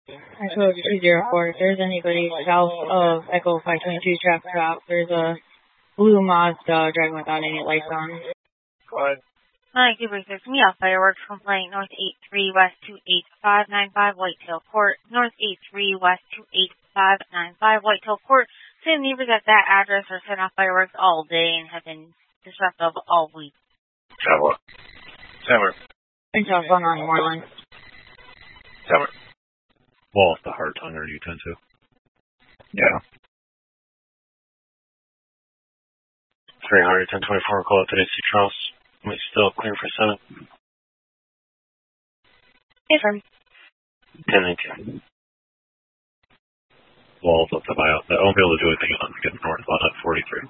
Echo 204. If there's anybody south of Echo 522 traffic stop, there's a blue Mazda driving without any lights on. Go ahead. Hi, Cooper 6, me off fireworks complaint, North 83 West 28595 Whitetail Court, North 83 West 28595 Whitetail Court. Same neighbors at that address are setting off fireworks all day and have been disruptive all week. Tower. Tower. Thanks for phone on Moreland. Tower. Well, off the hard tongue, or you tend to. Yeah. 300, 1024, call it today, C. Charles. We still clear for 7. Affirm. 1019. Walls up the buyout. I won't be able to do anything on get northbound at 43.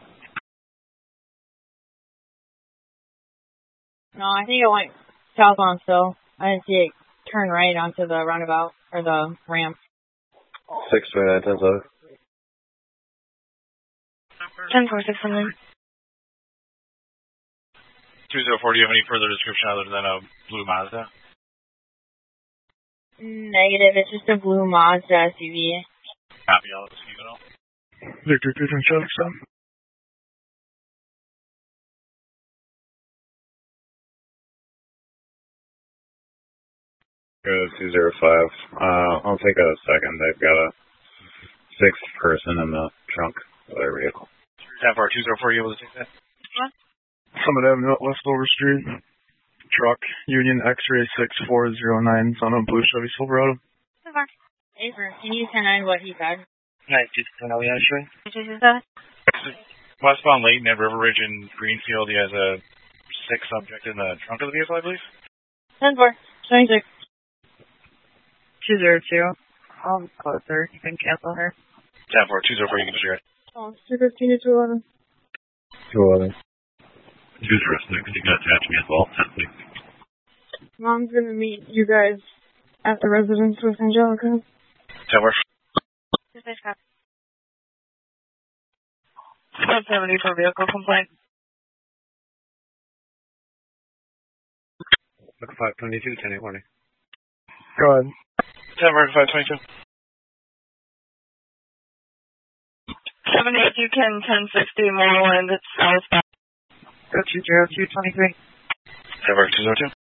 No, I think it went southbound still. I didn't see it turn right onto the roundabout, or the ramp. 629, 10-7. 10-4, 600. 204, do you have any further description other than a blue Mazda? Negative, it's just a blue Mazda SUV. Copy, I'll just leave it all. Victor 227. Go 205. I'll take a second. They've got a 6th person in the trunk of their vehicle. 10-4, 204, you able to take that? Summit Avenue, West Overstreet. Truck, Union X-ray 6409, on a blue Chevy Silverado. Affirm. Can you 10-9 what he said? Nice, just yeah, sure. Westbound Layton at River Ridge and Greenfield, he has a 6 subject in the trunk of the vehicle, I believe. 10-4, 26. 202. Closer. You can cancel her. 10-4, 204, you can disregard. Oh, 215 to 211. 211. 206, you can attach me as well. 10, please. Mom's gonna meet you guys at the residence with Angelica. 10-4. 170 for vehicle complaint. Look 522, 10-8. Go ahead. 10-4, 522. 782 1060 Moreland, it's southbound. Go 20223. 10-4, 202.